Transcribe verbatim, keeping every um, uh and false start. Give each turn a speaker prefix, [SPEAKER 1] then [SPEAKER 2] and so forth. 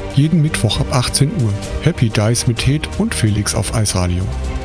[SPEAKER 1] Jeden Mittwoch ab achtzehn Uhr. Happy Dice mit Ted und Felix auf Eisradio.